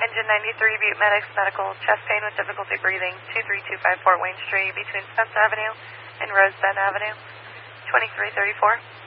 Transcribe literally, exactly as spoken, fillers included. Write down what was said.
Engine ninety-three, Butte Medics, medical, chest pain with difficulty breathing, two three two five Fort Wayne Street, between Spencer Avenue and Rosebud Avenue, twenty-three thirty-four.